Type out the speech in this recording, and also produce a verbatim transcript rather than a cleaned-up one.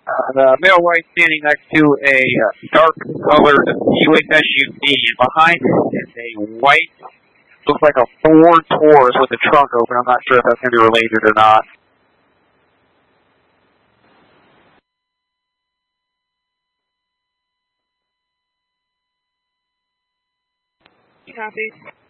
Uh, the male white standing next to a uh, dark colored Buick S U V, and behind it is a white, looks like a Ford Taurus with the trunk open. I'm not sure if that's going to be related or not. Copy.